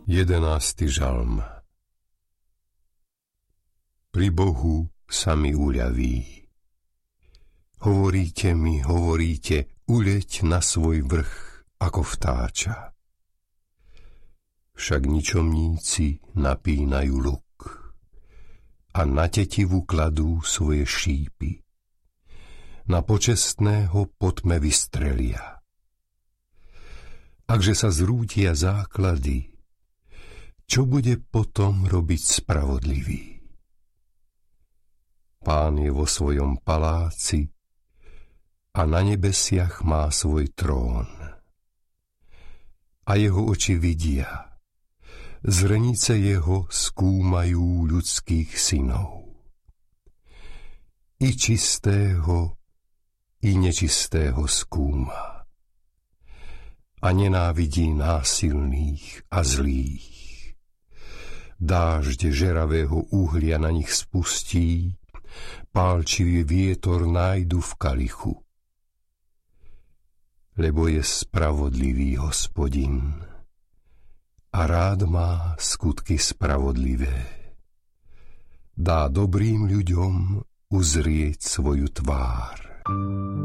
11. žalm. Pri Bohu sa mi uľaví. Hovoríte, uleť na svoj vrch ako vtáča. Však ničomníci napínajú luk a na tetivu kladú svoje šípy. Na počestného potme vystrelia. Akže sa zrútia základy, čo bude potom robiť spravodlivý? Pán je vo svojom paláci a na nebesiach má svoj trón. A jeho oči vidia, zrenice jeho skúmajú ľudských synov. I čistého, i nečistého skúma. A nenávidí násilných a zlých. Dážď žeravého uhlia na nich spustí, pálčivý vietor nájdu v kalichu. Lebo je spravodlivý Hospodin a rád má skutky spravodlivé. Dá dobrým ľuďom uzrieť svoju tvár.